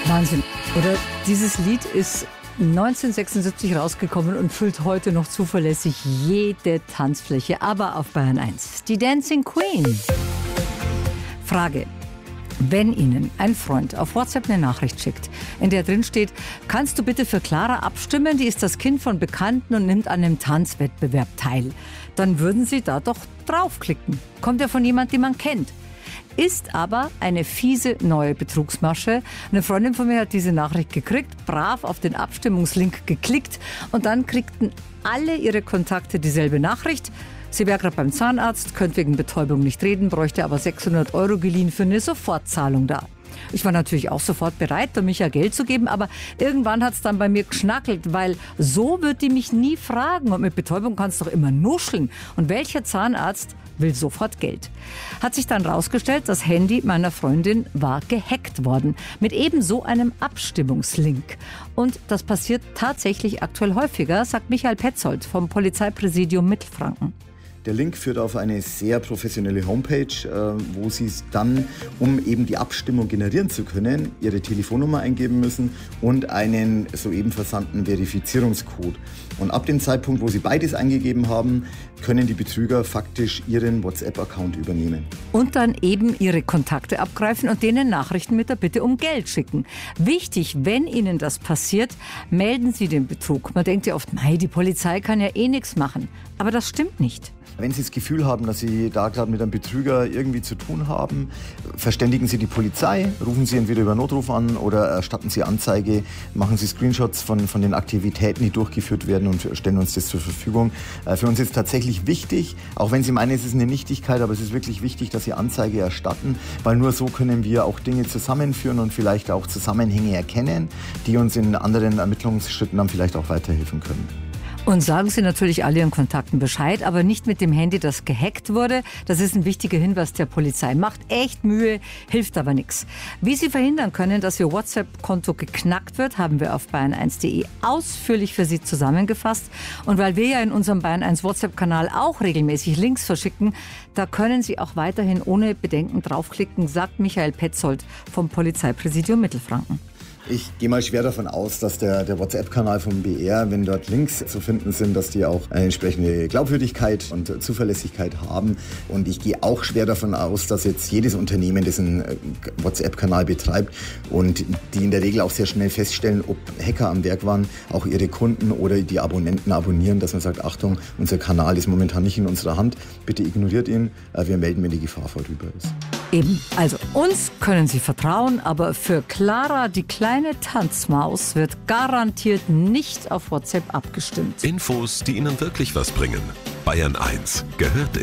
Wahnsinn. Oder dieses Lied ist 1976 rausgekommen und füllt heute noch zuverlässig jede Tanzfläche, aber auf Bayern 1. Die Dancing Queen. Frage. Wenn Ihnen ein Freund auf WhatsApp eine Nachricht schickt, in der drin steht, kannst du bitte für Clara abstimmen, die ist das Kind von Bekannten und nimmt an einem Tanzwettbewerb teil, dann würden Sie da doch draufklicken. Kommt ja von jemand, den man kennt. Ist aber eine fiese neue Betrugsmasche. Eine Freundin von mir hat diese Nachricht gekriegt, brav auf den Abstimmungslink geklickt und dann kriegten alle ihre Kontakte dieselbe Nachricht. Sie wäre gerade beim Zahnarzt, könnte wegen Betäubung nicht reden, bräuchte aber 600 € geliehen für eine Sofortzahlung da. Ich war natürlich auch sofort bereit, da Micha Geld zu geben, aber irgendwann hat es dann bei mir geschnackelt, weil so wird die mich nie fragen und mit Betäubung kannst du doch immer nuscheln. Und welcher Zahnarzt will sofort Geld? Hat sich dann rausgestellt, das Handy meiner Freundin war gehackt worden mit eben so einem Abstimmungslink. Und das passiert tatsächlich aktuell häufiger, sagt Michael Petzold vom Polizeipräsidium Mittelfranken. Der Link führt auf eine sehr professionelle Homepage, wo Sie dann, um eben die Abstimmung generieren zu können, Ihre Telefonnummer eingeben müssen und einen soeben versandten Verifizierungscode. Und ab dem Zeitpunkt, wo Sie beides eingegeben haben, können die Betrüger faktisch Ihren WhatsApp-Account übernehmen. Und dann eben Ihre Kontakte abgreifen und denen Nachrichten mit der Bitte um Geld schicken. Wichtig, wenn Ihnen das passiert, melden Sie den Betrug. Man denkt ja oft, die Polizei kann ja eh nichts machen. Aber das stimmt nicht. Wenn Sie das Gefühl haben, dass Sie da gerade mit einem Betrüger irgendwie zu tun haben, verständigen Sie die Polizei, rufen Sie entweder über Notruf an oder erstatten Sie Anzeige, machen Sie Screenshots von den Aktivitäten, die durchgeführt werden und stellen uns das zur Verfügung. Für uns ist tatsächlich wichtig, auch wenn Sie meinen, es ist eine Nichtigkeit, aber es ist wirklich wichtig, dass Sie Anzeige erstatten, weil nur so können wir auch Dinge zusammenführen und vielleicht auch Zusammenhänge erkennen, die uns in anderen Ermittlungsschritten dann vielleicht auch weiterhelfen können. Und sagen Sie natürlich all Ihren Kontakten Bescheid, aber nicht mit dem Handy, das gehackt wurde. Das ist ein wichtiger Hinweis der Polizei. Macht echt Mühe, hilft aber nichts. Wie Sie verhindern können, dass Ihr WhatsApp-Konto geknackt wird, haben wir auf bayern1.de ausführlich für Sie zusammengefasst. Und weil wir ja in unserem Bayern1 WhatsApp-Kanal auch regelmäßig Links verschicken, da können Sie auch weiterhin ohne Bedenken draufklicken, sagt Michael Petzold vom Polizeipräsidium Mittelfranken. Ich gehe mal schwer davon aus, dass der WhatsApp-Kanal vom BR, wenn dort Links zu finden sind, dass die auch eine entsprechende Glaubwürdigkeit und Zuverlässigkeit haben. Und ich gehe auch schwer davon aus, dass jetzt jedes Unternehmen, das einen WhatsApp-Kanal betreibt und die in der Regel auch sehr schnell feststellen, ob Hacker am Werk waren, auch ihre Kunden oder die Abonnenten abonnieren, dass man sagt, Achtung, unser Kanal ist momentan nicht in unserer Hand, bitte ignoriert ihn, wir melden, wenn die Gefahr vorüber ist. Eben, also uns können Sie vertrauen, aber für Clara, die kleine Tanzmaus, wird garantiert nicht auf WhatsApp abgestimmt. Infos, die Ihnen wirklich was bringen. Bayern 1 gehört